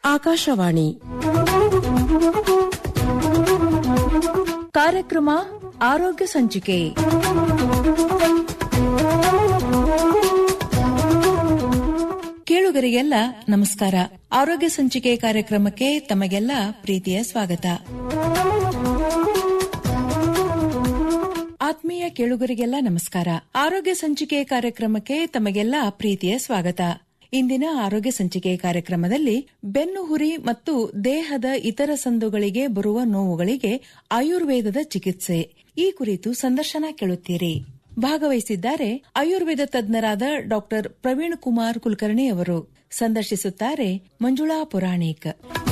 ಆಕಾಶವಾಣಿ ಕಾರ್ಯಕ್ರಮ ಆರೋಗ್ಯ ಸಂಚಿಕೆ. ಕೇಳುಗರಿಗೆಲ್ಲ ನಮಸ್ಕಾರ. ಆರೋಗ್ಯ ಸಂಚಿಕೆ ಕಾರ್ಯಕ್ರಮಕ್ಕೆ ತಮಗೆಲ್ಲ ಪ್ರೀತಿಯ ಸ್ವಾಗತ. ಆತ್ಮೀಯ ಕೇಳುಗರಿಗೆಲ್ಲ ನಮಸ್ಕಾರ. ಆರೋಗ್ಯ ಸಂಚಿಕೆ ಕಾರ್ಯಕ್ರಮಕ್ಕೆ ತಮಗೆಲ್ಲ ಪ್ರೀತಿಯ ಸ್ವಾಗತ. ಇಂದಿನ ಆರೋಗ್ಯ ಸಂಚಿಕೆ ಕಾರ್ಯಕ್ರಮದಲ್ಲಿ ಬೆನ್ನು ಹುರಿ ಮತ್ತು ದೇಹದ ಇತರ ಸಂದುಗಳಿಗೆ ಬರುವ ನೋವುಗಳಿಗೆ ಆಯುರ್ವೇದದ ಚಿಕಿತ್ಸೆ ಈ ಕುರಿತು ಸಂದರ್ಶನ ಕೇಳುತ್ತೀರಿ. ಭಾಗವಹಿಸಿದ್ದಾರೆ ಆಯುರ್ವೇದ ತಜ್ಞರಾದ ಡಾ ಪ್ರವೀಣ್ ಕುಮಾರ್ ಕುಲಕರ್ಣಿ ಅವರು. ಸಂದರ್ಶಿಸುತ್ತಾರೆ ಮಂಜುಳಾ ಪುರಾಣಿಕ್.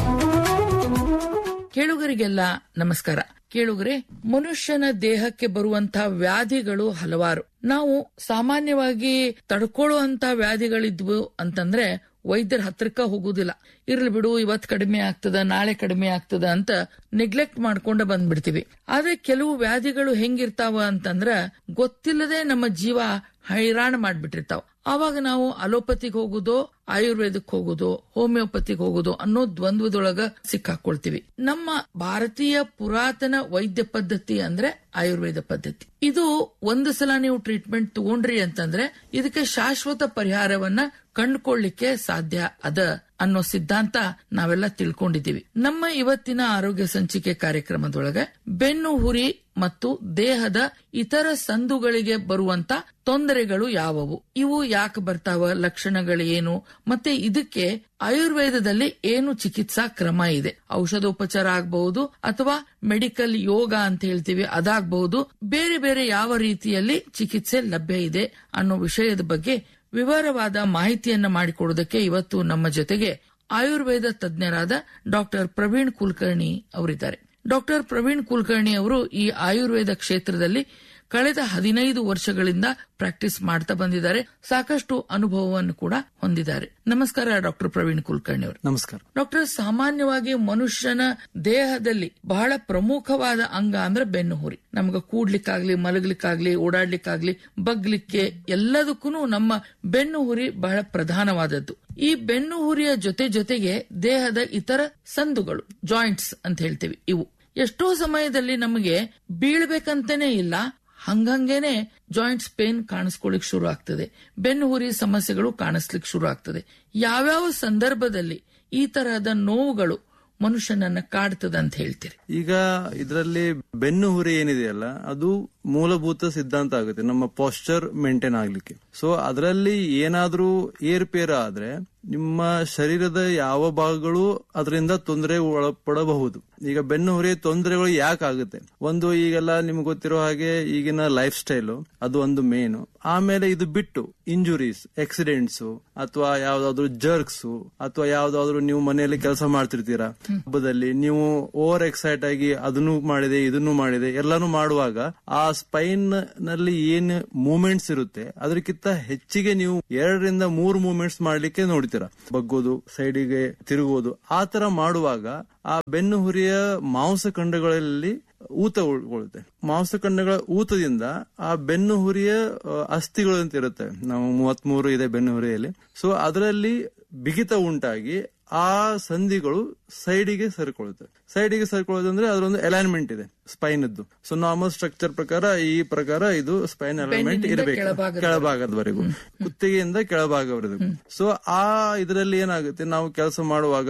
ಕೇಳುಗರಿಗೆಲ್ಲ ನಮಸ್ಕಾರ. ಕೇಳುಗರೆ, ಮನುಷ್ಯನ ದೇಹಕ್ಕೆ ಬರುವಂತಹ ವ್ಯಾಧಿಗಳು ಹಲವಾರು. ನಾವು ಸಾಮಾನ್ಯವಾಗಿ ತಡ್ಕೊಳ್ಳುವಂತ ವ್ಯಾಧಿಗಳಿದ್ವು ಅಂತಂದ್ರೆ ವೈದ್ಯರ ಹತ್ರಕ್ಕ ಹೋಗುದಿಲ್ಲ. ಇರ್ಲಿ ಬಿಡು, ಇವತ್ ಕಡಿಮೆ ಆಗ್ತದ, ನಾಳೆ ಕಡಿಮೆ ಆಗ್ತದ ಅಂತ ನೆಗ್ಲೆಕ್ಟ್ ಮಾಡ್ಕೊಂಡ ಬಂದ್ಬಿಡ್ತೀವಿ. ಆದ್ರೆ ಕೆಲವು ವ್ಯಾಧಿಗಳು ಹೆಂಗಿರ್ತಾವ ಅಂತಂದ್ರ ಗೊತ್ತಿಲ್ಲದೆ ನಮ್ಮ ಜೀವ ಹೈರಾಣ ಮಾಡ್ಬಿಟ್ಟಿರ್ತಾವ. ಆವಾಗ ನಾವು ಅಲೋಪತಿಗೆ ಹೋಗುದೋ, ಆಯುರ್ವೇದಕ್ಕೆ ಹೋಗುದೋ, ಹೋಮಿಯೋಪತಿಗೆ ಹೋಗುದೋ ಅನ್ನೋ ದ್ವಂದ್ವದೊಳಗ ಸಿಕ್ಕಾಕೊಳ್ತೀವಿ. ನಮ್ಮ ಭಾರತೀಯ ಪುರಾತನ ವೈದ್ಯ ಪದ್ಧತಿ ಅಂದ್ರೆ ಆಯುರ್ವೇದ ಪದ್ಧತಿ. ಇದು ಒಂದು ಸಲ ನೀವು ಟ್ರೀಟ್ಮೆಂಟ್ ತಗೊಂಡ್ರಿ ಅಂತಂದ್ರೆ ಇದಕ್ಕೆ ಶಾಶ್ವತ ಪರಿಹಾರವನ್ನ ಕಂಡುಕೊಳ್ಳಿಕ್ಕೆ ಸಾಧ್ಯ ಅದ ಅನ್ನೋ ಸಿದ್ಧಾಂತ ನಾವೆಲ್ಲ ತಿಳ್ಕೊಂಡಿದ್ದೀವಿ. ನಮ್ಮ ಇವತ್ತಿನ ಆರೋಗ್ಯ ಸಂಚಿಕೆ ಕಾರ್ಯಕ್ರಮದೊಳಗೆ ಬೆನ್ನು ಹುರಿ ಮತ್ತು ದೇಹದ ಇತರ ಸಂದುಗಳಿಗೆ ಬರುವಂತ ತೊಂದರೆಗಳು ಯಾವುವು, ಇವು ಯಾಕೆ ಬರ್ತಾವ, ಲಕ್ಷಣಗಳು ಏನು, ಮತ್ತೆ ಇದಕ್ಕೆ ಆಯುರ್ವೇದದಲ್ಲಿ ಏನು ಚಿಕಿತ್ಸಾ ಕ್ರಮ ಇದೆ. ಔಷಧೋಪಚಾರ ಆಗಬಹುದು ಅಥವಾ ಮೆಡಿಕಲ್ ಯೋಗ ಅಂತ ಹೇಳ್ತೀವಿ, ಅದಾಗಬಹುದು. ಬೇರೆ ಬೇರೆ ಯಾವ ರೀತಿಯಲ್ಲಿ ಚಿಕಿತ್ಸೆ ಲಭ್ಯ ಇದೆ ಅನ್ನೋ ವಿಷಯದ ಬಗ್ಗೆ ವಿವರವಾದ ಮಾಹಿತಿಯನ್ನ ಮಾಡಿಕೊಡೋದಕ್ಕೆ ಇವತ್ತು ನಮ್ಮ ಜೊತೆಗೆ ಆಯುರ್ವೇದ ತಜ್ಞರಾದ ಡಾಕ್ಟರ್ ಪ್ರವೀಣ್ ಕುಲಕರ್ಣಿ ಅವರಿದ್ದಾರೆ. ಡಾಕ್ಟರ್ ಪ್ರವೀಣ್ ಕುಲಕರ್ಣಿ ಅವರು ಈ ಆಯುರ್ವೇದ ಕ್ಷೇತ್ರದಲ್ಲಿ ಕಳೆದ 15 ವರ್ಷಗಳಿಂದ ಪ್ರಾಕ್ಟೀಸ್ ಮಾಡ್ತಾ ಬಂದಿದ್ದಾರೆ. ಸಾಕಷ್ಟು ಅನುಭವವನ್ನು ಕೂಡ ಹೊಂದಿದ್ದಾರೆ. ನಮಸ್ಕಾರ ಡಾಕ್ಟರ್ ಪ್ರವೀಣ್ ಕುಲಕರ್ಣಿ ಅವರು. ನಮಸ್ಕಾರ ಡಾಕ್ಟರ್, ಸಾಮಾನ್ಯವಾಗಿ ಮನುಷ್ಯನ ದೇಹದಲ್ಲಿ ಬಹಳ ಪ್ರಮುಖವಾದ ಅಂಗ ಅಂದ್ರೆ ಬೆನ್ನು ಹುರಿ. ನಮ್ಗ ಕೂಡ್ಲಿಕ್ಕಾಗ್ಲಿ, ಮಲಗ್ಲಿಕ್ಕಾಗ್ಲಿ, ಓಡಾಡ್ಲಿಕ್ಕಾಗ್ಲಿ, ಬಗ್ಲಿಕ್ಕೆ ಎಲ್ಲದಕ್ಕೂ ನಮ್ಮ ಬೆನ್ನು ಹುರಿ ಬಹಳ ಪ್ರಧಾನವಾದದ್ದು. ಈ ಬೆನ್ನು ಹುರಿಯ ಜೊತೆಗೆ ದೇಹದ ಇತರ ಸಂದುಗಳು, ಜಾಯಿಂಟ್ಸ್ ಅಂತ ಹೇಳ್ತೀವಿ, ಇವು ಎಷ್ಟೋ ಸಮಯದಲ್ಲಿ ನಮಗೆ ಬೀಳ್ಬೇಕಂತಾನೆ ಇಲ್ಲ, ಹಂಗಂಗೇನೆ ಜಾಯಿಂಟ್ಸ್ ಪೇನ್ ಕಾಣಿಸ್ಕೊಳ್ಳಿಕ್ ಶುರು ಆಗ್ತದೆ, ಬೆನ್ನು ಹುರಿ ಸಮಸ್ಯೆಗಳು ಕಾಣಿಸ್ಲಿಕ್ಕೆ ಶುರು ಆಗ್ತದೆ. ಯಾವ್ಯಾವ ಸಂದರ್ಭದಲ್ಲಿ ಈ ತರಹದ ನೋವುಗಳು ಮನುಷ್ಯನನ್ನ ಕಾಡ್ತದ ಅಂತ ಹೇಳ್ತೀರಿ? ಈಗ ಇದರಲ್ಲಿ ಬೆನ್ನು ಹುರಿ ಏನಿದೆಯಲ್ಲ, ಅದು ಮೂಲಭೂತ ಸಿದ್ಧಾಂತ ಆಗುತ್ತೆ ನಮ್ಮ ಪಾಸ್ಚರ್ ಮೇಂಟೈನ್ ಆಗ್ಲಿಕ್ಕೆ. ಸೊ ಅದರಲ್ಲಿ ಏನಾದ್ರೂ ಏರ್ಪೇರ ಆದ್ರೆ ನಿಮ್ಮ ಶರೀರದ ಯಾವ ಭಾಗಗಳು ಅದರಿಂದ ತೊಂದರೆ ಒಳಪಡಬಹುದು. ಈಗ ಬೆನ್ನು ಹುರಿ ತೊಂದರೆಗಳು ಯಾಕೆ ಆಗುತ್ತೆ? ಒಂದು, ಈಗೆಲ್ಲ ನಿಮ್ಗೆ ಗೊತ್ತಿರೋ ಹಾಗೆ ಈಗಿನ ಲೈಫ್ ಸ್ಟೈಲು ಅದು ಒಂದು ಮೇನ್. ಆಮೇಲೆ ಇದು ಬಿಟ್ಟು ಇಂಜುರೀಸ್, ಆಕ್ಸಿಡೆಂಟ್ಸ್, ಅಥವಾ ಯಾವ್ದಾದ್ರು ಜರ್ಕ್ಸ್, ಅಥವಾ ಯಾವ್ದಾದ್ರು ನೀವು ಮನೆಯಲ್ಲಿ ಕೆಲಸ ಮಾಡ್ತಿರ್ತೀರಾ, ಹಬ್ಬದಲ್ಲಿ ನೀವು ಓವರ್ ಎಕ್ಸೈಟ್ ಆಗಿ ಅದನ್ನು ಮಾಡಿದೆ ಇದನ್ನು ಮಾಡಿದೆ ಎಲ್ಲಾನು ಮಾಡುವಾಗ ಆ ಸ್ಪೈನ್ ನಲ್ಲಿ ಏನ್ ಮೂವ್ಮೆಂಟ್ಸ್ ಇರುತ್ತೆ ಅದಕ್ಕಿಂತ ಹೆಚ್ಚಿಗೆ ನೀವು 2-3 ಮೂವ್ಮೆಂಟ್ಸ್ ಮಾಡ್ಲಿಕ್ಕೆ ನೋಡ್ತೀರಾ. ಬಗ್ಗೋದು, ಸೈಡಿಗೆ ತಿರುಗೋದು, ಆ ತರ ಮಾಡುವಾಗ ಆ ಬೆನ್ನು ಹುರಿಯ ಮಾಂಸಖಂಡಗಳಲ್ಲಿ ಊತ ಉಳ್ಕೊಳ್ಳುತ್ತೆ. ಮಾಂಸಖಂಡಗಳ ಊತದಿಂದ ಆ ಬೆನ್ನು ಹುರಿಯ ಅಸ್ಥಿಗಳು ಅಂತ ಇರುತ್ತೆ, ನಾವು 33 ಇದೆ ಬೆನ್ನು ಹುರಿಯಲ್ಲಿ. ಸೊ ಅದರಲ್ಲಿ ಬಿಗಿತ ಉಂಟಾಗಿ ಆ ಸಂಧಿಗಳು ಸೈಡಿಗೆ ಸೇರಿಕೊಳ್ಳೋದಂದ್ರೆ ಅದರೊಂದು ಅಲೈನ್ಮೆಂಟ್ ಇದೆ ಸ್ಪೈನ್ ಇದ್ದು. ಸೊ ನಾರ್ಮಲ್ ಸ್ಟ್ರಕ್ಚರ್ ಪ್ರಕಾರ ಇದು ಸ್ಪೈನ್ ಅಲೈನ್ಮೆಂಟ್ ಇರಬೇಕು ಕೆಳಭಾಗದವರೆಗೂ, ಕುತ್ತಿಗೆಯಿಂದ ಕೆಳಭಾಗವರೆಗೂ. ಸೊ ಆ ಇದರಲ್ಲಿ ಏನಾಗುತ್ತೆ, ನಾವು ಕೆಲಸ ಮಾಡುವಾಗ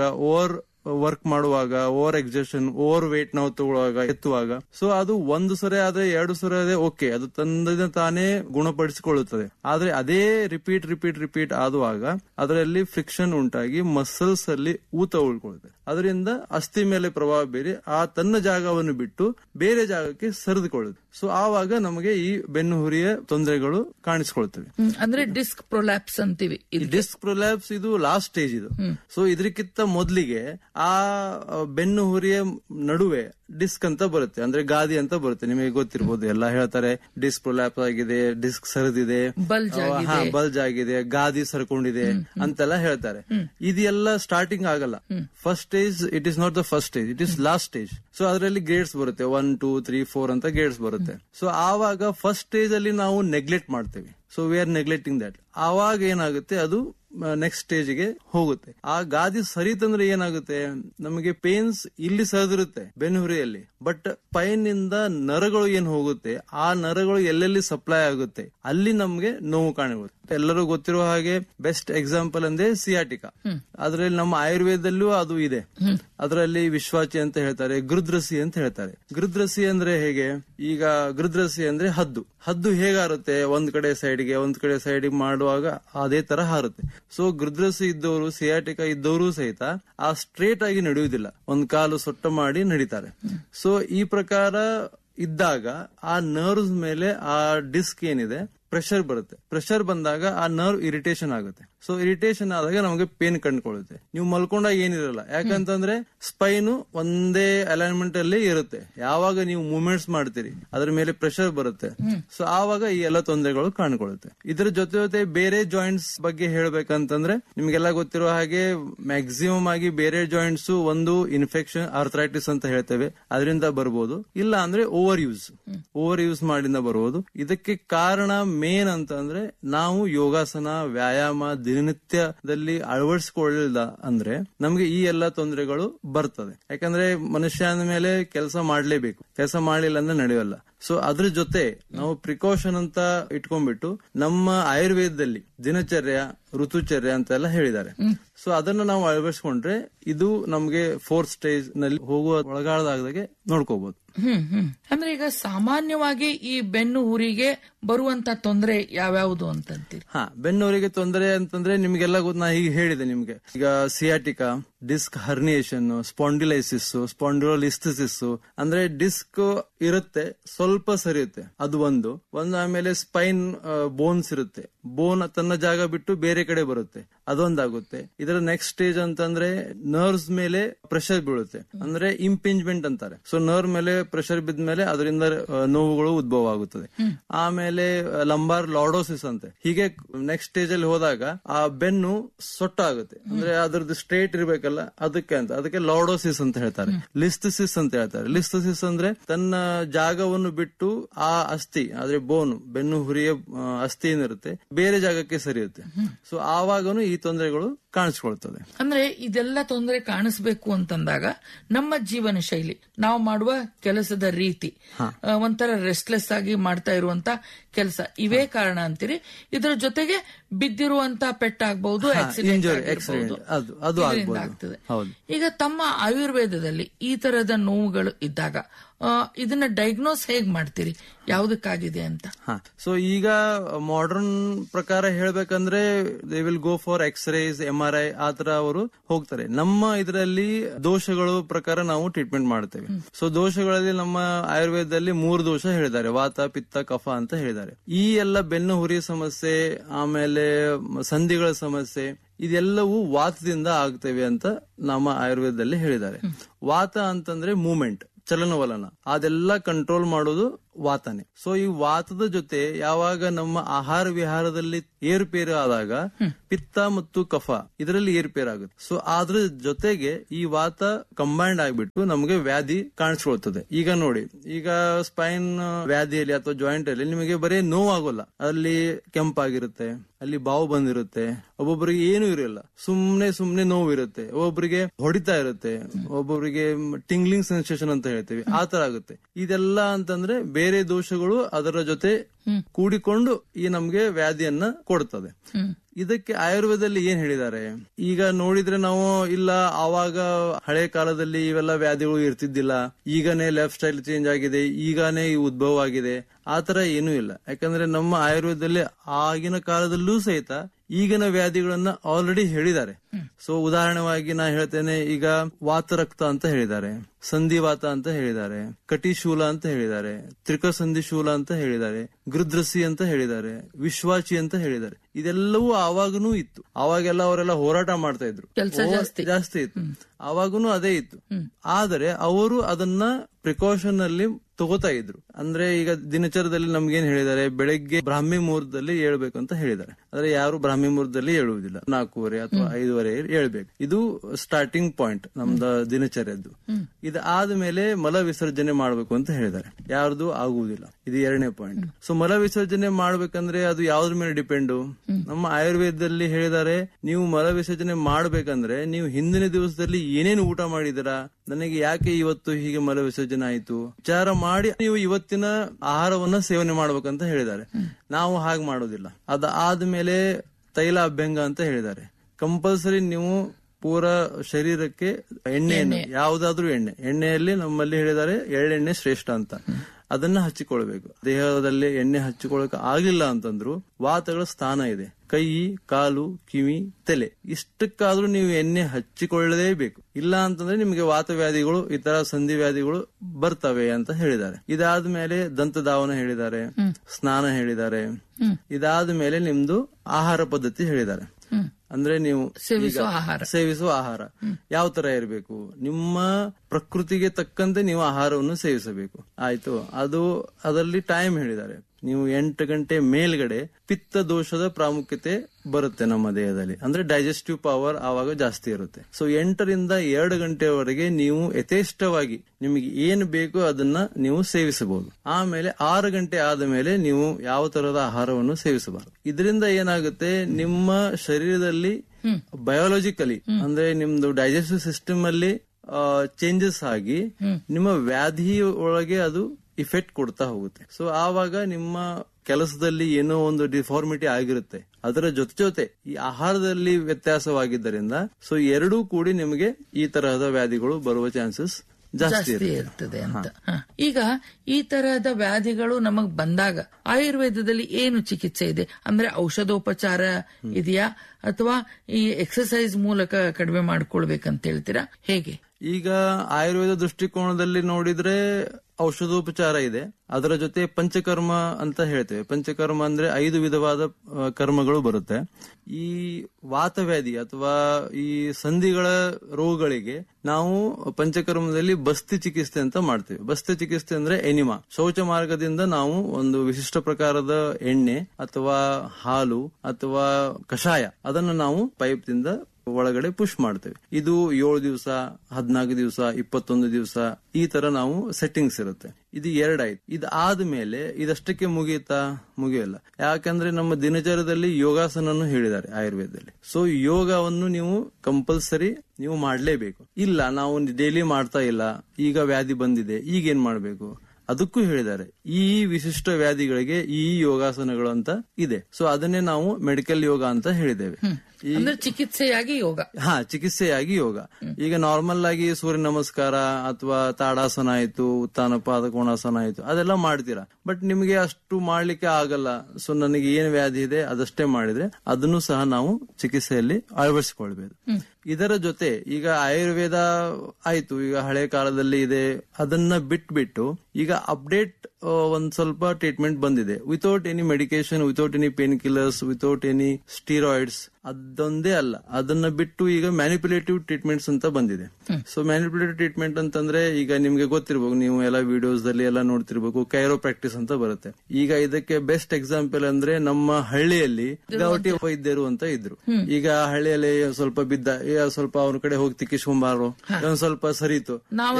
ವರ್ಕ್ ಮಾಡುವಾಗ ಓವರ್ ಎಕ್ಸರ್ಷನ್, ಓವರ್ ವೇಟ್ ನಾವು ತಗೊಳ್ಳುವಾಗ, ಎತ್ತುವಾಗ, ಸೊ ಅದು 1 ಸರಿ ಆದ್ರೆ 2 ಸರಿ ಆದ್ರೆ ಓಕೆ, ಅದು ತಂದ ತಾನೇ ಗುಣಪಡಿಸಿಕೊಳ್ಳುತ್ತದೆ. ಆದ್ರೆ ಅದೇ ರಿಪೀಟ್ ಆದುವಾಗ ಅದರಲ್ಲಿ ಫ್ರಿಕ್ಷನ್ ಉಂಟಾಗಿ ಮಸಲ್ಸ್ ಅಲ್ಲಿ ಊತ ಉಳ್ಕೊಳ್ಳುತ್ತೆ. ಅದರಿಂದ ಅಸ್ಥಿ ಮೇಲೆ ಪ್ರಭಾವ ಬೀರಿ ಆ ತನ್ನ ಜಾಗವನ್ನು ಬಿಟ್ಟು ಬೇರೆ ಜಾಗಕ್ಕೆ ಸರಿದುಕೊಳ್ಳುತ್ತೆ. ಸೊ ಆವಾಗ ನಮಗೆ ಈ ಬೆನ್ನು ಹುರಿಯ ತೊಂದರೆಗಳು ಕಾಣಿಸಿಕೊಳ್ತವೆ. ಅಂದ್ರೆ ಡಿಸ್ಕ್ ಪ್ರೊಲ್ಯಾಪ್ಸ್ ಅಂತೀವಿ. ಡಿಸ್ಕ್ ಪ್ರೊಲ್ಯಾಪ್ಸ್ ಇದು ಲಾಸ್ಟ್ ಸ್ಟೇಜ್ ಇದು. ಸೊ ಇದಕ್ಕಿಂತ ಮೊದಲಿಗೆ ಆ ಬೆನ್ನು ಹುರಿಯ ನಡುವೆ ಡಿಸ್ಕ್ ಅಂತ ಬರುತ್ತೆ, ಅಂದ್ರೆ ಗಾದಿ ಅಂತ ಬರುತ್ತೆ. ನಿಮಗೆ ಗೊತ್ತಿರಬಹುದು, ಎಲ್ಲ ಹೇಳ್ತಾರೆ ಡಿಸ್ಕ್ ಪ್ರೊಲ್ಯಾಪ್ಸ್ ಆಗಿದೆ, ಡಿಸ್ಕ್ ಸರಿದಿದೆ, ಬಲ್ಜ್ ಆಗಿದೆ, ಗಾದಿ ಸರ್ಕೊಂಡಿದೆ ಅಂತೆಲ್ಲ ಹೇಳ್ತಾರೆ. ಇದೆಲ್ಲ ಸ್ಟಾರ್ಟಿಂಗ್ ಆಗಲ್ಲ. First stage it is not the first stage, it is last stage. So ಅದರಲ್ಲಿ ಗೇಟ್ಸ್ ಬರುತ್ತೆ, 1, 2, 3, 4 ಅಂತ ಗೇಟ್ಸ್ ಬರುತ್ತೆ. ಸೊ ಆವಾಗ ಫಸ್ಟ್ ಸ್ಟೇಜ್ ಅಲ್ಲಿ ನಾವು ನೆಗ್ಲೆಕ್ಟ್ ಮಾಡ್ತೇವೆ. So we are neglecting that. ಆವಾಗ ಏನಾಗುತ್ತೆ, ಅದು ನೆಕ್ಸ್ಟ್ ಸ್ಟೇಜ್ಗೆ ಹೋಗುತ್ತೆ. ಆ ಗಾದಿ ಸರಿತಂದ್ರೆ ಏನಾಗುತ್ತೆ, ನಮಗೆ ಪೇನ್ಸ್ ಇಲ್ಲಿ ಸರಿದಿರುತ್ತೆ ಬೆನ್ನುಹುರಿಯಲ್ಲಿ, ಬಟ್ ಸ್ಪೈನ್ ಇಂದ ನರಗಳು ಏನ್ ಹೋಗುತ್ತೆ, ಆ ನರಗಳು ಎಲ್ಲೆಲ್ಲಿ ಸಪ್ಲೈ ಆಗುತ್ತೆ ಅಲ್ಲಿ ನಮ್ಗೆ ನೋವು ಕಾಣಬಹುದು. ಎಲ್ಲರೂ ಗೊತ್ತಿರುವ ಹಾಗೆ ಬೆಸ್ಟ್ ಎಕ್ಸಾಂಪಲ್ ಅಂದ್ರೆ ಸಿಯಾಟಿಕಾ. ಅದರಲ್ಲಿ ನಮ್ಮ ಆಯುರ್ವೇದದಲ್ಲೂ ಅದು ಇದೆ. ಅದರಲ್ಲಿ ವಿಶ್ವಾಚಿ ಅಂತ ಹೇಳ್ತಾರೆ, ಗೃದ್ರಸಿ ಅಂತ ಹೇಳ್ತಾರೆ. ಗೃದ್ರಸಿ ಅಂದ್ರೆ ಹೇಗೆ, ಈಗ ಗೃದ್ರಸಿ ಅಂದ್ರೆ ಹದ್ದು ಹೇಗಾರುತ್ತೆ, ಒಂದ್ ಕಡೆ ಸೈಡ್ಗೆ ಮಾಡುವಾಗ ಅದೇ ತರ ಹಾರುತ್ತೆ. ಸೊ ಗೃದ್ರಸಿ ಇದ್ದವರು, ಸಿಯಾಟಿಕಾ ಇದ್ದವರು ಸಹಿತ ಆ ಸ್ಟ್ರೇಟ್ ಆಗಿ ನಡೆಯುವುದಿಲ್ಲ, ಒಂದ್ ಕಾಲು ಸೊಟ್ಟ ಮಾಡಿ ನಡೀತಾರೆ. ಸೊ ಈ ಪ್ರಕಾರ ಇದ್ದಾಗ ಆ ನರ್ವ್ಸ್ ಮೇಲೆ ಆ ಡಿಸ್ಕ್ ಏನಿದೆ ಪ್ರೆಷರ್ ಬರುತ್ತೆ. ಪ್ರೆಷರ್ ಬಂದಾಗ ಆ ನರ್ವ್ ಇರಿಟೇಷನ್ ಆಗುತ್ತೆ. ಸೊ ಇರಿಟೇಷನ್ ಆದಾಗ ನಮಗೆ ಪೇನ್ ಕಂಡುಕೊಳ್ಳುತ್ತೆ. ನೀವು ಮಲ್ಕೊಂಡಾಗ ಏನಿರಲ್ಲ, ಯಾಕಂತಂದ್ರೆ ಸ್ಪೈನು ಒಂದೇ ಅಲೈನ್ಮೆಂಟ್ ಅಲ್ಲಿ ಇರುತ್ತೆ. ಯಾವಾಗ ನೀವು ಮೂವ್ಮೆಂಟ್ಸ್ ಮಾಡ್ತೀರಿ ಅದ್ರ ಮೇಲೆ ಪ್ರೆಷರ್ ಬರುತ್ತೆ. ಸೊ ಆವಾಗ ಈ ಎಲ್ಲ ತೊಂದರೆಗಳು ಕಾಣಿಕೊಳ್ಳುತ್ತೆ. ಇದರ ಜೊತೆ ಬೇರೆ ಜಾಯಿಂಟ್ಸ್ ಬಗ್ಗೆ ಹೇಳ್ಬೇಕಂತಂದ್ರೆ ನಿಮ್ಗೆಲ್ಲ ಗೊತ್ತಿರೋ ಹಾಗೆ ಮ್ಯಾಕ್ಸಿಮಮ್ ಆಗಿ ಬೇರೆ ಜಾಯಿಂಟ್ಸ್ ಒಂದು ಇನ್ಫೆಕ್ಷನ್, ಆರ್ಥರೈಟಿಸ್ ಅಂತ ಹೇಳ್ತೇವೆ, ಅದರಿಂದ ಬರ್ಬೋದು. ಇಲ್ಲ ಅಂದ್ರೆ ಓವರ್ ಯೂಸ್ ಮಾಡಿಂದ ಬರ್ಬೋದು. ಇದಕ್ಕೆ ಕಾರಣ ಮೇನ್ ಅಂತಂದ್ರೆ ನಾವು ಯೋಗಾಸನ, ವ್ಯಾಯಾಮ ದಿನನಿತ್ಯದಲ್ಲಿ ಅಳವಡಿಸಿಕೊಳ್ಳಿಲ್ಲ ಅಂದ್ರೆ ನಮ್ಗೆ ಈ ಎಲ್ಲಾ ತೊಂದರೆಗಳು ಬರ್ತದೆ. ಯಾಕಂದ್ರೆ ಮನುಷ್ಯ ಅಂದ ಮೇಲೆ ಕೆಲಸ ಮಾಡ್ಲೇಬೇಕು, ಕೆಲಸ ಮಾಡ್ಲಿಲ್ಲ ಅಂದ್ರೆ ನಡೆಯಲ್ಲ. ಸೊ ಅದ್ರ ಜೊತೆ ನಾವು ಪ್ರಿಕಾಷನ್ ಅಂತ ಇಟ್ಕೊಂಡ್ಬಿಟ್ಟು ನಮ್ಮ ಆಯುರ್ವೇದದಲ್ಲಿ ದಿನಚರ್ಯ, ಋತುಚರ್ಯ ಅಂತೆಲ್ಲ ಹೇಳಿದ್ದಾರೆ. ಸೊ ಅದನ್ನ ನಾವು ಅಳವಡಿಸ್ಕೊಂಡ್ರೆ ಇದು ನಮ್ಗೆ 4th ಸ್ಟೇಜ್ ನಲ್ಲಿ ಹೋಗುವ ಒಳಗಾಳದಾಗದಾಗೆ ನೋಡ್ಕೋಬಹುದು. ಅಂದ್ರೆ ಈಗ ಸಾಮಾನ್ಯವಾಗಿ ಈ ಬೆನ್ನು ಹುರಿಗೆ ಬರುವಂತ ತೊಂದರೆ ಯಾವ್ಯಾವುದು ಅಂತಂತೀರಿ? ಬೆನ್ನುಹುರಿಗೆ ತೊಂದರೆ ಅಂತಂದ್ರೆ ನಿಮ್ಗೆಲ್ಲ ನಾ ಈಗ ಹೇಳಿದೆ ನಿಮ್ಗೆ. ಈಗ ಸಿಯಾಟಿಕಾ, ಡಿಸ್ಕ್ ಹರ್ನಿಯೇಷನ್, ಸ್ಪಾಂಡಿಲೈಸಿಸ್, ಸ್ಪಾಂಡಿಲೋಲಿಸ್ಥಿಸಿಸ್ ಅಂದ್ರೆ ಡಿಸ್ಕ್ ಇರುತ್ತೆ, ಸ್ವಲ್ಪ ಸರಿಯುತ್ತೆ, ಅದು ಒಂದು. ಆಮೇಲೆ ಸ್ಪೈನ್ ಬೋನ್ಸ್ ಇರುತ್ತೆ, ಬೋನ್ ತನ್ನ ಜಾಗ ಬಿಟ್ಟು ಬೇರೆ ಕಡೆ ಬರುತ್ತೆ, ಅದೊಂದಾಗುತ್ತೆ. ಇದರ ನೆಕ್ಸ್ಟ್ ಸ್ಟೇಜ್ ಅಂತಂದ್ರೆ ನರ್ವ್ಸ್ ಮೇಲೆ ಪ್ರೆಷರ್ ಬೀಳುತ್ತೆ, ಅಂದ್ರೆ ಇಂಪಿಂಜ್ಮೆಂಟ್ ಅಂತಾರೆ. ಸೊ ನರ್ವ್ ಮೇಲೆ ಪ್ರೆಷರ್ ಬಿದ್ಮೇಲೆ ಅದರಿಂದ ನೋವುಗಳು ಉದ್ಭವ ಆಗುತ್ತದೆ. ಆಮೇಲೆ ಲಂಬಾರ್ ಲಾರ್ಡೋಸಿಸ್ ಅಂತೆ. ಹೀಗೆ ನೆಕ್ಸ್ಟ್ ಸ್ಟೇಜ್ ಅಲ್ಲಿ ಹೋದಾಗ ಆ ಬೆನ್ನು ಸೊಟ್ಟ ಆಗುತ್ತೆ, ಅಂದ್ರೆ ಅದ್ರದ್ದು ಸ್ಟ್ರೇಟ್ ಇರ್ಬೇಕಲ್ಲ, ಅದಕ್ಕೆ ಲಾರ್ಡೋಸಿಸ್ ಅಂತ ಹೇಳ್ತಾರೆ. ಲಿಸ್ಥಿಸಿಸ್ ಅಂತ ಹೇಳ್ತಾರೆ. ಲಿಸ್ಥಿಸಿಸ್ ಅಂದ್ರೆ ತನ್ನ ಜಾಗವನ್ನು ಬಿಟ್ಟು ಆ ಅಸ್ಥಿ, ಆದ್ರೆ ಬೋನು, ಬೆನ್ನು ಹುರಿಯ ಅಸ್ಥಿ ಏನಿರುತ್ತೆ ಬೇರೆ ಜಾಗಕ್ಕೆ ಸರಿಯುತ್ತೆ. ಸೊ ಆವಾಗನು ಈ ತೊಂದರೆಗಳು ಕಾಣಿಸ್ಕೊಳ್ತದೆ. ಅಂದ್ರೆ ಇದೆಲ್ಲ ತೊಂದರೆ ಕಾಣಿಸ್ಬೇಕು ಅಂತಂದಾಗ ನಮ್ಮ ಜೀವನ ಶೈಲಿ, ನಾವು ಮಾಡುವ ಕೆಲಸದ ರೀತಿ, ಒಂಥರ ರೆಸ್ಟ್ಲೆಸ್ ಆಗಿ ಮಾಡ್ತಾ ಇರುವಂತ ಕೆಲಸ, ಇವೇ ಕಾರಣ ಅಂತೀರಿ? ಇದರ ಜೊತೆಗೆ ಬಿದ್ದಿರುವಂತ ಪೆಟ್ಟಾಗಬಹುದು, ಆಕ್ಸಿಡೆಂಟ್ ಆಗ್ತದೆ. ಈಗ ತಮ್ಮ ಆಯುರ್ವೇದದಲ್ಲಿ ಈ ತರದ ನೋವುಗಳು ಇದ್ದಾಗ ಇದನ್ನ ಡಯಾಗ್ನೋಸ್ ಹೇಗ್ ಮಾಡ್ತೀರಿ, ಯಾವ್ದಕ್ಕಾಗಿದೆ ಅಂತ? ಸೊ ಈಗ ಮಾಡರ್ನ್ ಪ್ರಕಾರ ಹೇಳ್ಬೇಕಂದ್ರೆ they will go for X-rays, MRI ಆತರ ಅವರು ಹೋಗ್ತಾರೆ. ನಮ್ಮ ಇದರಲ್ಲಿ ದೋಷಗಳು ಪ್ರಕಾರ ನಾವು ಟ್ರೀಟ್ಮೆಂಟ್ ಮಾಡ್ತೇವೆ. ಸೊ ದೋಷಗಳಲ್ಲಿ ನಮ್ಮ ಆಯುರ್ವೇದದಲ್ಲಿ 3 ದೋಷ ಹೇಳಿದ್ದಾರೆ, ವಾತ, ಪಿತ್ತ, ಕಫ ಅಂತ ಹೇಳಿದ್ದಾರೆ. ಈ ಎಲ್ಲ ಬೆನ್ನು ಹುರಿ ಸಮಸ್ಯೆ, ಆಮೇಲೆ ಸಂಧಿಗಳ ಸಮಸ್ಯೆ, ಇದೆಲ್ಲವೂ ವಾತದಿಂದ ಆಗ್ತವೆ ಅಂತ ನಮ್ಮ ಆಯುರ್ವೇದದಲ್ಲಿ ಹೇಳಿದ್ದಾರೆ. ವಾತ ಅಂತಂದ್ರೆ ಮೂವ್ಮೆಂಟ್, ಚಲನವಲನ, ಅದೆಲ್ಲ ಕಂಟ್ರೋಲ್ ಮಾಡೋದು ವಾತನೆ. ಸೊ ಈ ವಾತದ ಜೊತೆ ಯಾವಾಗ ನಮ್ಮ ಆಹಾರ ವಿಹಾರದಲ್ಲಿ ಏರುಪೇರು ಆದಾಗ ಪಿತ್ತ ಮತ್ತು ಕಫ ಇದರಲ್ಲಿ ಏರುಪೇರು ಆಗುತ್ತೆ. ಸೊ ಅದ್ರ ಜೊತೆಗೆ ಈ ವಾತ ಕಂಬೈಂಡ್ ಆಗ್ಬಿಟ್ಟು ನಮಗೆ ವ್ಯಾಧಿ ಕಾಣಿಸ್ಕೊಳ್ತದೆ. ಈಗ ನೋಡಿ, ಈಗ ಸ್ಪೈನ್ ವ್ಯಾಧಿಯಲ್ಲಿ ಅಥವಾ ಜಾಯಿಂಟ್ ಅಲ್ಲಿ ನಿಮಗೆ ಬರೀ ನೋವಾಗೋಲ್ಲ, ಅಲ್ಲಿ ಕೆಂಪಾಗಿರುತ್ತೆ, ಅಲ್ಲಿ ಬಾವು ಬಂದಿರುತ್ತೆ, ಒಬ್ಬೊಬ್ಬರಿಗೆ ಏನು ಇರಲ್ಲ, ಸುಮ್ನೆ ನೋವು ಇರುತ್ತೆ, ಒಬ್ಬೊಬ್ಬರಿಗೆ ಹೊಡಿತಾ ಇರುತ್ತೆ, ಒಬ್ಬೊಬ್ಬರಿಗೆ ಟಿಂಗ್ಲಿಂಗ್ ಸೆನ್ಸೇಷನ್ ಅಂತ ಹೇಳ್ತೀವಿ, ಆತರ ಆಗುತ್ತೆ. ಇದೆಲ್ಲ ಅಂತಂದ್ರೆ ಬೇರೆ ದೋಷಗಳು ಅದರ ಜೊತೆ ಕೂಡಿಕೊಂಡು ಈ ನಮ್ಗೆ ವ್ಯಾಧಿಯನ್ನ ಕೊಡ್ತದೆ. ಇದಕ್ಕೆ ಆಯುರ್ವೇದದಲ್ಲಿ ಏನ್ ಹೇಳಿದ್ದಾರೆ, ಈಗ ನೋಡಿದ್ರೆ ನಾವು ಇಲ್ಲ ಆವಾಗ ಹಳೆ ಕಾಲದಲ್ಲಿ ಇವೆಲ್ಲ ವ್ಯಾಧಿಗಳು ಇರ್ತಿದ್ದಿಲ್ಲ, ಈಗನೇ ಲೈಫ್ ಸ್ಟೈಲ್ ಚೇಂಜ್ ಆಗಿದೆ, ಈಗಾನೇ ಈ ಉದ್ಭವ ಆಗಿದೆ, ಆತರ ಏನೂ ಇಲ್ಲ. ಯಾಕಂದ್ರೆ ನಮ್ಮ ಆಯುರ್ವೇದದಲ್ಲಿ ಆಗಿನ ಕಾಲದಲ್ಲೂ ಸಹಿತ ಈಗಿನ ವ್ಯಾಧಿಗಳನ್ನ ಆಲ್ರೆಡಿ ಹೇಳಿದ್ದಾರೆ. ಸೊ ಉದಾಹರಣೆವಾಗಿ ನಾ ಹೇಳ್ತೇನೆ, ಈಗ ವಾತರಕ್ತ ಅಂತ ಹೇಳಿದ್ದಾರೆ, ಸಂಧಿವಾತ ಅಂತ ಹೇಳಿದ್ದಾರೆ, ಕಟಿಶೂಲ ಅಂತ ಹೇಳಿದ್ದಾರೆ, ತ್ರಿಕಸಂಧಿ ಶೂಲ ಅಂತ ಹೇಳಿದ್ದಾರೆ, ಗೃದ್ರಸಿ ಅಂತ ಹೇಳಿದ್ದಾರೆ, ವಿಶ್ವಾಚಿ ಅಂತ ಹೇಳಿದ್ದಾರೆ. ಇದೆಲ್ಲವೂ ಆವಾಗನೂ ಇತ್ತು. ಅವಾಗೆಲ್ಲ ಅವರೆಲ್ಲ ಹೋರಾಟ ಮಾಡ್ತಾ ಇದ್ರು, ಜಾಸ್ತಿ ಇತ್ತು, ಆವಾಗನೂ ಅದೇ ಇತ್ತು. ಆದರೆ ಅವರು ಅದನ್ನ ಪ್ರಿಕಾಷನ್ ಅಲ್ಲಿ ತಗೋತಾ ಇದ್ರು. ಅಂದ್ರೆ ಈಗ ದಿನಚರದಲ್ಲಿ ನಮ್ಗೇನ್ ಹೇಳಿದ್ದಾರೆ, ಬೆಳಗ್ಗೆ ಬ್ರಾಹ್ಮಿ ಮುಹೂರ್ತದಲ್ಲಿ ಹೇಳ್ಬೇಕು ಅಂತ ಹೇಳಿದ್ದಾರೆ. ಆದ್ರೆ ಯಾರು ಬ್ರಾಹ್ಮಿ ಮುಹೂರ್ತದಲ್ಲಿ ಹೇಳುವುದಿಲ್ಲ, 4:15 ಅಥವಾ 5:15 ಹೇಳ್ಬೇಕು. ಇದು ಸ್ಟಾರ್ಟಿಂಗ್ ಪಾಯಿಂಟ್ ನಮ್ದು ದಿನಚರ್ಯದ್ದು. ಇದು ಆದ್ಮೇಲೆ ಮಲ ವಿಸರ್ಜನೆ ಮಾಡ್ಬೇಕು ಅಂತ ಹೇಳಿದ್ದಾರೆ. ಯಾರ್ದು ಆಗುವುದಿಲ್ಲ. ಇದು 2ನೇ ಪಾಯಿಂಟ್. ಸೊ ಮಲ ವಿಸರ್ಜನೆ ಮಾಡ್ಬೇಕಂದ್ರೆ ಅದು ಯಾವ್ದ್ರ ಮೇಲೆ ಡಿಪೆಂಡು? ನಮ್ಮ ಆಯುರ್ವೇದದಲ್ಲಿ ಹೇಳಿದ್ದಾರೆ, ನೀವು ಮಲ ವಿಸರ್ಜನೆ ಮಾಡ್ಬೇಕಂದ್ರೆ ನೀವು ಹಿಂದಿನ ದಿವಸದಲ್ಲಿ ಏನೇನು ಊಟ ಮಾಡಿದಿರಾ, ನನಗೆ ಯಾಕೆ ಇವತ್ತು ಹೀಗೆ ಮಲ ವಿಸರ್ಜನೆ ಆಯ್ತು ವಿಚಾರ ಮಾಡಿ ನೀವು ಇವತ್ತಿನ ಆಹಾರವನ್ನ ಸೇವನೆ ಮಾಡ್ಬೇಕಂತ ಹೇಳಿದ್ದಾರೆ. ನಾವು ಹಾಗೆ ಮಾಡೋದಿಲ್ಲ. ಅದಾದ್ಮೇಲೆ ತೈಲ ಅಭ್ಯಂಗ ಅಂತ ಹೇಳಿದ್ದಾರೆ. ಕಂಪಲ್ಸರಿ ನೀವು ಪೂರ ಶರೀರಕ್ಕೆ ಎಣ್ಣೆಯನ್ನು, ಯಾವುದಾದ್ರೂ ಎಣ್ಣೆಯಲ್ಲಿ ನಮ್ಮಲ್ಲಿ ಹೇಳಿದ್ದಾರೆ ಎಳ್ಳೆಣ್ಣೆ ಶ್ರೇಷ್ಠ ಅಂತ, ಅದನ್ನ ಹಚ್ಚಿಕೊಳ್ಬೇಕು. ದೇಹದಲ್ಲಿ ಎಣ್ಣೆ ಹಚ್ಚಿಕೊಳ್ಳಕ್ ಆಗಿಲ್ಲ ಅಂತಂದ್ರು ವಾತಗಳ ಸ್ಥಾನ ಇದೆ, ಕೈ, ಕಾಲು, ಕಿವಿ, ತಲೆ, ಇಷ್ಟಕ್ಕಾದ್ರೂ ನೀವು ಎಣ್ಣೆ ಹಚ್ಚಿಕೊಳ್ಳಲೇಬೇಕು. ಇಲ್ಲ ಅಂತಂದ್ರೆ ನಿಮಗೆ ವಾತವ್ಯಾಧಿಗಳು, ಇತರ ಸಂಧಿ ವ್ಯಾಧಿಗಳು ಬರ್ತವೆ ಅಂತ ಹೇಳಿದ್ದಾರೆ. ಇದಾದ್ಮೇಲೆ ದಂತಧಾವನ ಹೇಳಿದ್ದಾರೆ, ಸ್ನಾನ ಹೇಳಿದ್ದಾರೆ. ಇದಾದ್ಮೇಲೆ ನಿಮ್ದು ಆಹಾರ ಪದ್ಧತಿ ಹೇಳಿದ್ದಾರೆ. ಅಂದ್ರೆ ನೀವು ಸೇವಿಸುವ ಆಹಾರ ಯಾವ ತರ ಇರಬೇಕು, ನಿಮ್ಮ ಪ್ರಕೃತಿಗೆ ತಕ್ಕಂತೆ ನೀವು ಆಹಾರವನ್ನು ಸೇವಿಸಬೇಕು. ಆಯ್ತು. ಅದರಲ್ಲಿ ಟೈಮ್ ಹೇಳಿದ್ದಾರೆ. ನೀವು 8 ಗಂಟೆ ಮೇಲ್ಗಡೆ ಪಿತ್ತ ದೋಷದ ಪ್ರಾಮುಖ್ಯತೆ ಬರುತ್ತೆ ನಮ್ಮ ದೇಹದಲ್ಲಿ, ಅಂದ್ರೆ ಡೈಜೆಸ್ಟಿವ್ ಪವರ್ ಆವಾಗ ಜಾಸ್ತಿ ಇರುತ್ತೆ. ಸೊ 8 ರಿಂದ 2 ಗಂಟೆವರೆಗೆ ನೀವು ಯಥೇಷ್ಟವಾಗಿ ನಿಮಗೆ ಏನು ಬೇಕೋ ಅದನ್ನ ನೀವು ಸೇವಿಸಬಹುದು. ಆಮೇಲೆ 6 ಗಂಟೆ ಆದ ಮೇಲೆ ನೀವು ಯಾವ ತರಹದ ಆಹಾರವನ್ನು ಸೇವಿಸಬಾರದು. ಇದರಿಂದ ಏನಾಗುತ್ತೆ, ನಿಮ್ಮ ಶರೀರದಲ್ಲಿ ಬಯೋಲಾಜಿಕಲಿ ಅಂದ್ರೆ ನಿಮ್ದು ಡೈಜೆಸ್ಟಿವ್ ಸಿಸ್ಟಮ್ ಅಲ್ಲಿ ಚೇಂಜಸ್ ಆಗಿ ನಿಮ್ಮ ವ್ಯಾಧಿ ಒಳಗೆ ಅದು ಇಫೆಕ್ಟ್ ಕೊಡ್ತಾ ಹೋಗುತ್ತೆ. ಸೊ ಆವಾಗ ನಿಮ್ಮ ಕೆಲಸದಲ್ಲಿ ಏನೋ ಒಂದು ಡಿಫಾರ್ಮಿಟಿ ಆಗಿರುತ್ತೆ. ಅದರ ಜೊತೆ ಈ ಆಹಾರದಲ್ಲಿ ವ್ಯತ್ಯಾಸವಾಗಿದ್ದರಿಂದ ಸೊ ಎರಡೂ ಕೂಡಿ ನಿಮಗೆ ಈ ತರಹದ ವ್ಯಾಧಿಗಳು ಬರುವ ಚಾನ್ಸಸ್ ಜಾಸ್ತಿ ಇರ್ತದೆ ಅಂತ. ಈಗ ಈ ತರಹದ ವ್ಯಾಧಿಗಳು ನಮಗ್ ಬಂದಾಗ ಆಯುರ್ವೇದದಲ್ಲಿ ಏನು ಚಿಕಿತ್ಸೆ ಇದೆ? ಅಂದ್ರೆ ಔಷಧೋಪಚಾರ ಇದೆಯಾ ಅಥವಾ ಈ ಎಕ್ಸರ್ಸೈಸ್ ಮೂಲಕ ಕಡಿಮೆ ಮಾಡ್ಕೊಳ್ಬೇಕಂತ ಹೇಳ್ತೀರಾ, ಹೇಗೆ? ಈಗ ಆಯುರ್ವೇದ ದೃಷ್ಟಿಕೋನದಲ್ಲಿ ನೋಡಿದ್ರೆ ಔಷಧೋಪಚಾರ ಇದೆ, ಅದರ ಜೊತೆ ಪಂಚಕರ್ಮ ಅಂತ ಹೇಳ್ತೇವೆ. ಪಂಚಕರ್ಮ ಅಂದ್ರೆ 5 ವಿಧವಾದ ಕರ್ಮಗಳು ಬರುತ್ತೆ. ಈ ವಾತವ್ಯಾಧಿ ಅಥವಾ ಈ ಸಂಧಿಗಳ ರೋಗಗಳಿಗೆ ನಾವು ಪಂಚಕರ್ಮದಲ್ಲಿ ಬಸ್ತಿ ಚಿಕಿತ್ಸೆ ಅಂತ ಮಾಡ್ತೇವೆ. ಬಸ್ತಿ ಚಿಕಿತ್ಸೆ ಅಂದ್ರೆ ಎನಿಮಾ, ಶೌಚ ಮಾರ್ಗದಿಂದ ನಾವು ಒಂದು ವಿಶಿಷ್ಟ ಪ್ರಕಾರದ ಎಣ್ಣೆ ಅಥವಾ ಹಾಲು ಅಥವಾ ಕಷಾಯ ಅದನ್ನು ನಾವು ಪೈಪ್ ದಿಂದ ಒಳಗಡೆ ಪುಷ್ ಮಾಡ್ತೇವೆ. ಇದು 7 ದಿವಸ, 14 ದಿವಸ, 21 ದಿವಸ ಈ ತರ ನಾವು ಸೆಟ್ಟಿಂಗ್ಸ್ ಇರುತ್ತೆ. ಇದು 2 ಆಯ್ತು. ಇದಾದ್ಮೇಲೆ ಇದಷ್ಟಕ್ಕೆ ಮುಗಿಯಲ್ಲ. ಯಾಕಂದ್ರೆ ನಮ್ಮ ದಿನಚರ್ಯದಲ್ಲಿ ಯೋಗಾಸನನ್ನು ಹೇಳಿದ್ದಾರೆ ಆಯುರ್ವೇದದಲ್ಲಿ. ಸೊ ಯೋಗವನ್ನು ನೀವು ಕಂಪಲ್ಸರಿ ನೀವು ಮಾಡ್ಲೇಬೇಕು. ಇಲ್ಲ ನಾವು ಡೈಲಿ ಮಾಡ್ತಾ ಇಲ್ಲ, ಈಗ ವ್ಯಾಧಿ ಬಂದಿದೆ, ಈಗೇನ್ ಮಾಡ್ಬೇಕು ಅದಕ್ಕೂ ಹೇಳಿದ್ದಾರೆ. ಈ ವಿಶಿಷ್ಟ ವ್ಯಾಧಿಗಳಿಗೆ ಈ ಯೋಗಾಸನಗಳು ಅಂತ ಇದೆ. ಸೊ ಅದನ್ನೇ ನಾವು ಮೆಡಿಕಲ್ ಯೋಗ ಅಂತ ಹೇಳಿದ್ದೇವೆ. ಚಿಕಿತ್ಸೆಯಾಗಿ ಯೋಗ. ಚಿಕಿತ್ಸೆಯಾಗಿ ಯೋಗ. ಈಗ ನಾರ್ಮಲ್ ಆಗಿ ಸೂರ್ಯ ನಮಸ್ಕಾರ ಅಥವಾ ತಾಡಾಸನ ಆಯ್ತು, ಉತ್ಥಾನ ಪಾದ ಕೋಣಾಸನ ಆಯ್ತು, ಅದೆಲ್ಲ ಮಾಡ್ತೀರಾ. ಬಟ್ ನಿಮಗೆ ಅಷ್ಟು ಮಾಡ್ಲಿಕ್ಕೆ ಆಗಲ್ಲ. ಸೊ ನನಗೆ ಏನ್ ವ್ಯಾಧಿ ಇದೆ ಅದಷ್ಟೇ ಮಾಡಿದ್ರೆ ಅದನ್ನು ಸಹ ನಾವು ಚಿಕಿತ್ಸೆಯಲ್ಲಿ ಅಳವಡಿಸಿಕೊಳ್ಬೇಕು. ಇದರ ಜೊತೆ ಈಗ ಆಯುರ್ವೇದ ಆಯ್ತು, ಈಗ ಹಳೆ ಕಾಲದಲ್ಲಿ ಇದೆ, ಅದನ್ನ ಬಿಟ್ಬಿಟ್ಟು ಈಗ ಅಪ್ಡೇಟ್ ಒಂದ್ ಸ್ವಲ್ಪ ಟ್ರೀಟ್ಮೆಂಟ್ ಬಂದಿದೆ. Without any medication, without any pain killers, without any steroids. ಅದೊಂದೇ ಅಲ್ಲ, ಅದನ್ನ ಬಿಟ್ಟು ಈಗ ಮ್ಯಾನಿಪುಲೇಟಿವ್ ಟ್ರೀಟ್ಮೆಂಟ್ಸ್ ಅಂತ ಬಂದಿದೆ. ಸೊ ಮ್ಯಾನಿಪುಲೇಟಿವ್ ಟ್ರೀಟ್ಮೆಂಟ್ ಅಂತಂದ್ರೆ ಈಗ ನಿಮ್ಗೆ ಗೊತ್ತಿರ್ಬೇಕು, ನೀವು ಎಲ್ಲ ವಿಡಿಯೋಸ್ ದಲ್ಲಿ ಎಲ್ಲ ನೋಡ್ತಿರ್ಬೇಕು, ಕೈರೋ ಪ್ರಾಕ್ಟೀಸ್ ಅಂತ ಬರುತ್ತೆ. ಈಗ ಇದಕ್ಕೆ ಬೆಸ್ಟ್ ಎಕ್ಸಾಂಪಲ್ ಅಂದ್ರೆ ನಮ್ಮ ಹಳ್ಳಿಯಲ್ಲಿ ಗೌಟಿ ವೈದ್ಯರು ಅಂತ ಇದ್ರು. ಈಗ ಹಳ್ಳಿಯಲ್ಲಿ ಸ್ವಲ್ಪ ಬಿದ್ದ, ಸ್ವಲ್ಪ ಅವ್ರ ಕಡೆ ಹೋಗಿ ತಿಕ್ಕಿಸ್ಕೊಂಬಾರು, ಒಂದ್ ಸ್ವಲ್ಪ ಸರಿತು,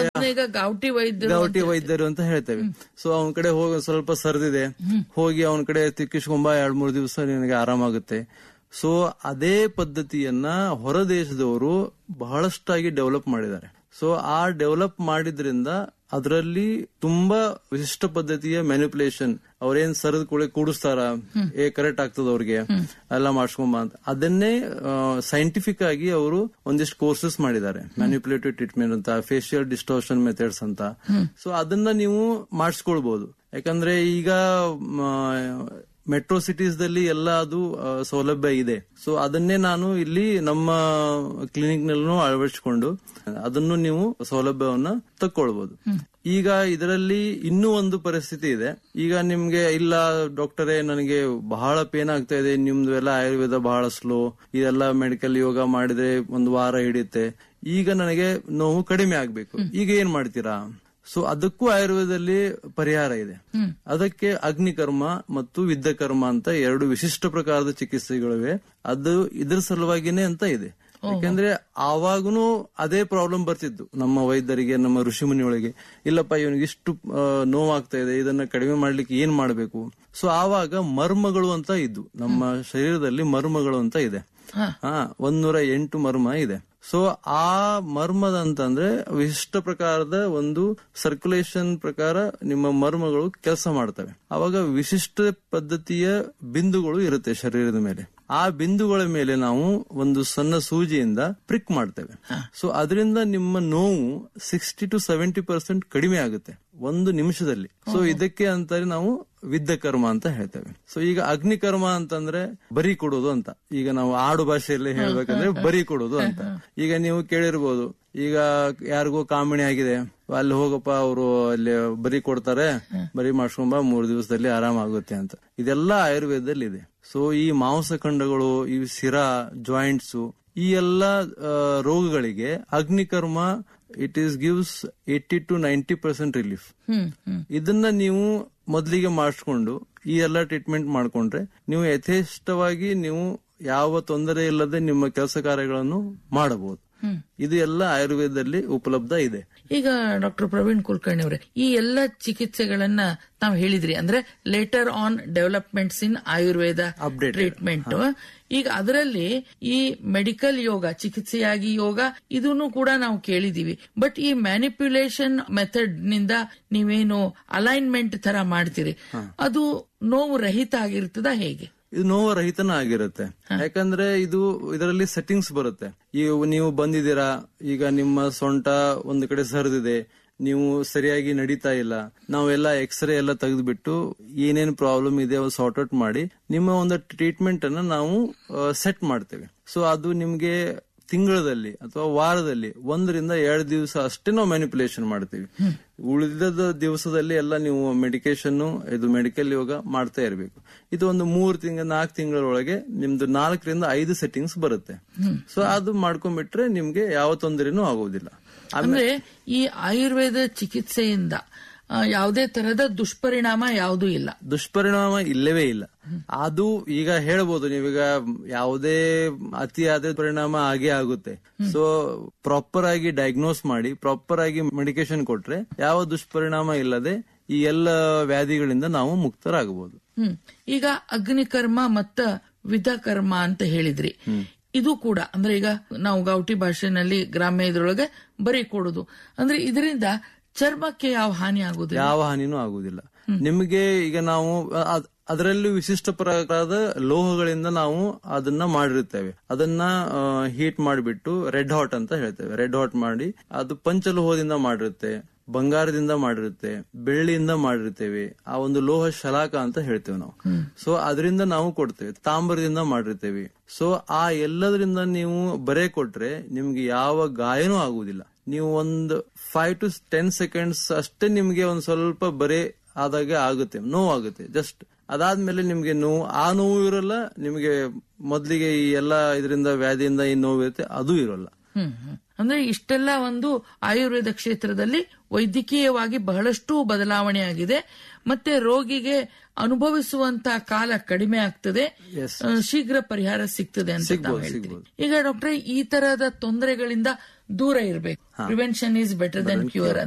ಗೌಟಿ ವೈದ್ಯರು ಅಂತ ಹೇಳ್ತೇವೆ. ಸೊ ಅವನ ಕಡೆ ಹೋಗಿ ಸ್ವಲ್ಪ ಸರಿದಿದೆ, ಹೋಗಿ ಅವನ ಕಡೆ ತಿಕ್ಕಿಸ್ಕೊಂಬ, 2-3 ದಿವಸ ನಿನಗೆ ಆರಾಮಾಗುತ್ತೆ. ಸೊ ಅದೇ ಪದ್ಧತಿಯನ್ನ ಹೊರ ದೇಶದವರು ಬಹಳಷ್ಟಾಗಿ ಡೆವಲಪ್ ಮಾಡಿದ್ದಾರೆ. ಸೊ ಆ ಡೆವಲಪ್ ಮಾಡಿದ್ರಿಂದ ಅದರಲ್ಲಿ ತುಂಬಾ ವಿಶಿಷ್ಟ ಪದ್ಧತಿಯ ಮ್ಯಾನಿಪುಲೇಷನ್, ಅವ್ರೇನ್ ಸರದ ಕೂಳೆ ಕೂಡಿಸ್ತಾರ, ಕರೆಕ್ಟ್ ಆಗ್ತದ ಅವ್ರಿಗೆ ಎಲ್ಲ ಮಾಡ್ಸ್ಕೊಂಬ ಅಂತ, ಅದನ್ನೇ ಸೈಂಟಿಫಿಕ್ ಆಗಿ ಅವರು ಒಂದಿಷ್ಟು ಕೋರ್ಸಸ್ ಮಾಡಿದ್ದಾರೆ. ಮ್ಯಾನಿಪುಲೇಟಿವ್ ಟ್ರೀಟ್ಮೆಂಟ್ ಅಂತ, ಫೇಶಿಯಲ್ ಡಿಸ್ಟೋರ್ಷನ್ ಮೆಥಡ್ಸ್ ಅಂತ. ಸೊ ಅದನ್ನ ನೀವು ಮಾಡಿಸ್ಕೊಳ್ಬಹುದು. ಯಾಕಂದ್ರೆ ಈಗ ಮೆಟ್ರೋ ಸಿಟೀಸ್ ದಲ್ಲಿ ಎಲ್ಲ ಅದು ಸೌಲಭ್ಯ ಇದೆ. ಸೊ ಅದನ್ನೇ ನಾನು ಇಲ್ಲಿ ನಮ್ಮ ಕ್ಲಿನಿಕ್ ನಲ್ಲೂ ಅಳವಡಿಸಿಕೊಂಡು ಅದನ್ನು ನೀವು ಸೌಲಭ್ಯವನ್ನ ತಕ್ಕೊಳ್ಬಹುದು. ಈಗ ಇದರಲ್ಲಿ ಇನ್ನೂ ಒಂದು ಪರಿಸ್ಥಿತಿ ಇದೆ. ಈಗ ನಿಮ್ಗೆ ಇಲ್ಲ ಡಾಕ್ಟರೇ ನನಗೆ ಬಹಳ ಪೇನ್ ಆಗ್ತಾ ಇದೆ, ನಿಮ್ದು ಎಲ್ಲ ಆಯುರ್ವೇದ ಬಹಳ ಸ್ಲೋ, ಇದೆಲ್ಲ ಮೆಡಿಕಲ್ ಯೋಗ ಮಾಡಿದ್ರೆ 1 ವಾರ ಹಿಡಿಯುತ್ತೆ, ಈಗ ನನಗೆ ನೋವು ಕಡಿಮೆ ಆಗ್ಬೇಕು, ಈಗ ಏನ್ ಮಾಡ್ತೀರಾ? ಸೊ ಅದಕ್ಕೂ ಆಯುರ್ವೇದದಲ್ಲಿ ಪರಿಹಾರ ಇದೆ. ಅದಕ್ಕೆ ಅಗ್ನಿಕರ್ಮ ಮತ್ತು ವಿದ್ಯಕರ್ಮ ಅಂತ 2 ವಿಶಿಷ್ಟ ಪ್ರಕಾರದ ಚಿಕಿತ್ಸೆಗಳಿವೆ. ಅದು ಇದ್ರ ಸಲುವಾಗಿನೇ ಅಂತ ಇದೆ. ಯಾಕಂದ್ರೆ ಆವಾಗನು ಅದೇ ಪ್ರಾಬ್ಲಮ್ ಬರ್ತಿತ್ತು ನಮ್ಮ ವೈದ್ಯರಿಗೆ, ನಮ್ಮ ಋಷಿಮುನಿಯೊಳಗೆ. ಇಲ್ಲಪ್ಪ ಇವನಿಗೆ ಇಷ್ಟು ನೋವಾಗ್ತಾ ಇದೆ, ಇದನ್ನ ಕಡಿಮೆ ಮಾಡ್ಲಿಕ್ಕೆ ಏನ್ ಮಾಡ್ಬೇಕು? ಸೊ ಆವಾಗ ಮರ್ಮಗಳು ಅಂತ ಇದ್ದು, ನಮ್ಮ ಶರೀರದಲ್ಲಿ ಮರ್ಮಗಳು ಅಂತ ಇದೆ. 108 ಮರ್ಮ ಇದೆ. ಸೊ ಆ ಮರ್ಮದ ಅಂತಂದ್ರೆ ವಿಶಿಷ್ಟ ಪ್ರಕಾರದ ಒಂದು ಸರ್ಕ್ಯುಲೇಷನ್ ಪ್ರಕಾರ ನಿಮ್ಮ ಮರ್ಮಗಳು ಕೆಲಸ ಮಾಡ್ತವೆ. ಅವಾಗ ವಿಶಿಷ್ಟ ಪದ್ಧತಿಯ ಬಿಂದುಗಳು ಇರುತ್ತೆ ಶರೀರದ ಮೇಲೆ. ಆ ಬಿಂದುಗಳ ಮೇಲೆ ನಾವು ಒಂದು ಸಣ್ಣ ಸೂಜಿಯಿಂದ ಪ್ರಿಕ್ ಮಾಡ್ತೇವೆ. ಸೊ ಅದರಿಂದ ನಿಮ್ಮ ನೋವು 60 to 70% ಕಡಿಮೆ ಆಗುತ್ತೆ 1 ನಿಮಿಷದಲ್ಲಿ. ಸೊ ಇದಕ್ಕೆ ಅಂತಾರೆ ನಾವು ವಿದ್ಯಕರ್ಮ ಅಂತ ಹೇಳ್ತೇವೆ. ಸೊ ಈಗ ಅಗ್ನಿಕರ್ಮ ಅಂತಂದ್ರೆ ಬರಿ ಕೊಡೋದು ಅಂತ. ಈಗ ನಾವು ಆಡು ಭಾಷೆಯಲ್ಲಿ ಹೇಳ್ಬೇಕಂದ್ರೆ ಬರಿ ಕೊಡೋದು ಅಂತ. ಈಗ ನೀವು ಕೇಳಿರ್ಬೋದು, ಈಗ ಯಾರಿಗೂ ಕಾಮಿಣಿ ಆಗಿದೆ, ಅಲ್ಲಿ ಹೋಗಪ್ಪ, ಅವರು ಅಲ್ಲಿ ಬರಿ ಕೊಡ್ತಾರೆ, ಬರಿ ಮಾಡ್ಸ್ಕೊಂಬ 3 ದಿವಸದಲ್ಲಿ ಆರಾಮ ಆಗುತ್ತೆ ಅಂತ. ಇದೆಲ್ಲ ಆಯುರ್ವೇದದಲ್ಲಿ ಇದೆ. ಸೊ ಈ ಮಾಂಸಖಂಡಗಳು, ಈ ಸಿರಾ, ಜಾಯಿಂಟ್ಸ್, ಈ ಎಲ್ಲ ರೋಗಗಳಿಗೆ ಅಗ್ನಿಕರ್ಮ it is gives 80 to 90% relief. ಇದನ್ನ ನೀವು ಮೊದಲಿಗೆ ಮಾಡಿಸ್ಕೊಂಡು ಈ ಎಲ್ಲ ಟ್ರೀಟ್ಮೆಂಟ್ ಮಾಡ್ಕೊಂಡ್ರೆ ನೀವು ಯಥೇಷ್ಟವಾಗಿ ನೀವು ಯಾವ ತೊಂದರೆ ಇಲ್ಲದೆ ನಿಮ್ಮ ಕೆಲಸ ಕಾರ್ಯಗಳನ್ನು ಮಾಡಬಹುದು. ಇದು ಎಲ್ಲ ಆಯುರ್ವೇದದಲ್ಲಿ ಉಪಲಬ್ಧ ಇದೆ. ಈಗ ಡಾಕ್ಟರ್ ಪ್ರವೀಣ್ ಕುಲಕರ್ಣಿ ಅವರೇ, ಈ ಎಲ್ಲ ಚಿಕಿತ್ಸೆಗಳನ್ನ ತಾವು ಹೇಳಿದ್ರಿ, ಅಂದ್ರೆ later on developments in Ayurveda treatment. ಈಗ ಅದರಲ್ಲಿ ಈ ಮೆಡಿಕಲ್ ಯೋಗ, ಚಿಕಿತ್ಸೆಯಾಗಿ ಯೋಗ, ಇದನ್ನು ಕೂಡ ನಾವು ಕೇಳಿದೀವಿ. ಬಟ್ ಈ ಮ್ಯಾನಿಪ್ಯುಲೇಷನ್ ಮೆಥಡ್ ನಿಂದ ನೀವೇನು ಅಲೈನ್ಮೆಂಟ್ ತರ ಮಾಡ್ತೀರಿ, ಅದು ನೋವು ರಹಿತ ಆಗಿರ್ತದ ಹೇಗೆ? ಇದು ನೋವು ರಹಿತನ ಆಗಿರುತ್ತೆ. ಯಾಕಂದ್ರೆ ಇದರಲ್ಲಿ ಸೆಟ್ಟಿಂಗ್ಸ್ ಬರುತ್ತೆ. ನೀವು ಬಂದಿದ್ದೀರಾ, ಈಗ ನಿಮ್ಮ ಸೊಂಟ ಒಂದು ಕಡೆ ಸರಿದಿದೆ, ನೀವು ಸರಿಯಾಗಿ ನಡೀತಾ ಇಲ್ಲ, ನಾವೆಲ್ಲ ಎಕ್ಸ್ರೇ ಎಲ್ಲ ತೆಗೆದ್ಬಿಟ್ಟು ಏನೇನ್ ಪ್ರಾಬ್ಲಮ್ ಇದೆ ಸಾರ್ಟ್ ಔಟ್ ಮಾಡಿ ನಿಮ್ಮ ಒಂದು ಟ್ರೀಟ್ಮೆಂಟ್ ಅನ್ನ ನಾವು ಸೆಟ್ ಮಾಡ್ತೇವೆ. ಸೊ ಅದು ನಿಮ್ಗೆ ತಿಂಗಳಲ್ಲಿ ಅಥವಾ ವಾರದಲ್ಲಿ 1 ರಿಂದ 2 ದಿವಸ ಅಷ್ಟೇ ನಾವು ಮ್ಯಾನಿಪ್ಯುಲೇಷನ್ ಮಾಡ್ತೀವಿ. ಉಳಿದ ದಿವಸದಲ್ಲಿ ಎಲ್ಲ ನೀವು ಮೆಡಿಕೇಶನ್, ಇದು ಮೆಡಿಕಲ್ ಯೋಗ ಮಾಡ್ತಾ ಇರಬೇಕು. ಇದು ಒಂದು 3-4 ತಿಂಗಳೊಳಗೆ ನಿಮ್ದು 4 ರಿಂದ 5 ಸೆಟ್ಟಿಂಗ್ಸ್ ಬರುತ್ತೆ. ಸೊ ಅದು ಮಾಡ್ಕೊಂಡ್ಬಿಟ್ರೆ ನಿಮ್ಗೆ ಯಾವ ತೊಂದರೆನೂ ಆಗೋದಿಲ್ಲ. ಅಂದ್ರೆ ಈ ಆಯುರ್ವೇದ ಚಿಕಿತ್ಸೆಯಿಂದ ಯಾವುದೇ ತರಹದ ದುಷ್ಪರಿಣಾಮ ಯಾವುದೂ ಇಲ್ಲ? ದುಷ್ಪರಿಣಾಮ ಇಲ್ಲವೇ ಇಲ್ಲ. ಅದು ಈಗ ಹೇಳ್ಬೋದು, ನೀವೀಗ ಯಾವುದೇ ಅತಿಯಾದ ಪರಿಣಾಮ ಆಗೇ ಆಗುತ್ತೆ. ಸೊ ಪ್ರಾಪರ್ ಆಗಿ ಡಯಾಗ್ನೋಸ್ ಮಾಡಿ ಪ್ರಾಪರ್ ಆಗಿ ಮೆಡಿಕೇಶನ್ ಕೊಟ್ರೆ ಯಾವ ದುಷ್ಪರಿಣಾಮ ಇಲ್ಲದೆ ಈ ಎಲ್ಲ ವ್ಯಾಧಿಗಳಿಂದ ನಾವು ಮುಕ್ತರಾಗಬಹುದು. ಈಗ ಅಗ್ನಿಕರ್ಮ ಮತ್ತ ವಿದ್ಯಕರ್ಮ ಅಂತ ಹೇಳಿದ್ರಿ. ಇದು ಕೂಡ ಅಂದ್ರೆ ಈಗ ನಾವು ಗೌಟಿ ಭಾಷೆನಲ್ಲಿ ಗ್ರಾಮ್ಯ ಇದ್ರೊಳಗೆ ಬರೀ ಕೊಡುದು ಅಂದ್ರೆ ಇದರಿಂದ ಚರ್ಮಕ್ಕೆ ಯಾವ ಹಾನಿ ಆಗುದಿಲ್ಲ? ಯಾವ ಹಾನಿನೂ ಆಗುದಿಲ್ಲ ನಿಮಗೆ. ಈಗ ನಾವು ಅದರಲ್ಲಿ ವಿಶಿಷ್ಟ ಪ್ರಕಾರದ ಲೋಹಗಳಿಂದ ನಾವು ಅದನ್ನ ಮಾಡಿರುತ್ತೇವೆ. ಅದನ್ನ ಹೀಟ್ ಮಾಡಿಬಿಟ್ಟು ರೆಡ್ ಹಾಟ್ ಅಂತ ಹೇಳ್ತೇವೆ. ರೆಡ್ ಹಾಟ್ ಮಾಡಿ ಅದು ಪಂಚಲೋಹದಿಂದ ಮಾಡಿರುತ್ತೆ, ಬಂಗಾರದಿಂದ ಮಾಡಿರುತ್ತೆ, ಬೆಳ್ಳಿಯಿಂದ ಮಾಡಿರ್ತೇವೆ. ಆ ಒಂದು ಲೋಹ ಶಲಾಕ ಅಂತ ಹೇಳ್ತೇವೆ ನಾವು. ಸೊ ಅದರಿಂದ ನಾವು ಕೊಡ್ತೇವೆ. ತಾಮ್ರದಿಂದ ಮಾಡಿರ್ತೇವೆ. ಸೊ ಆ ಎಲ್ಲದರಿಂದ ನೀವು ಬರೇ ಕೊಟ್ರೆ ನಿಮ್ಗೆ ಯಾವ ಗಾಯನೂ ಆಗುದಿಲ್ಲ. ನೀವು ಒಂದು 5 to 10 seconds ಅಷ್ಟೇ ನಿಮ್ಗೆ ಒಂದ್ ಸ್ವಲ್ಪ ಬರೇ ಆದಾಗ ಆಗುತ್ತೆ, ನೋವಾಗುತ್ತೆ ಜಸ್ಟ್. ಅದಾದ್ಮೇಲೆ ನಿಮ್ಗೆ ನೋವು, ಆ ನೋವು ಇರಲ್ಲ ನಿಮ್ಗೆ. ಮೊದ್ಲಿಗೆ ಈ ಎಲ್ಲಾ ಇದರಿಂದ ವ್ಯಾಧಿಯಿಂದ ಈ ನೋವು ಇರುತ್ತೆ, ಅದು ಇರೋಲ್ಲ. ಅಂದ್ರೆ ಇಷ್ಟೆಲ್ಲ ಒಂದು ಆಯುರ್ವೇದ ಕ್ಷೇತ್ರದಲ್ಲಿ ವೈದ್ಯಕೀಯವಾಗಿ ಬಹಳಷ್ಟು ಬದಲಾವಣೆ ಆಗಿದೆ. ಮತ್ತೆ ರೋಗಿಗೆ ಅನುಭವಿಸುವಂತ ಕಾಲ ಕಡಿಮೆ ಆಗ್ತದೆ, ಶೀಘ್ರ ಪರಿಹಾರ ಸಿಗ್ತದೆ ಅಂತ ನಾವು ಹೇಳ್ತೀವಿ. ಈಗ ಡಾಕ್ಟ್ರೆ, ಈ ತರಹದ ತೊಂದರೆಗಳಿಂದ ದೂರ ಇರಬೇಕು. Prevention is better than cure.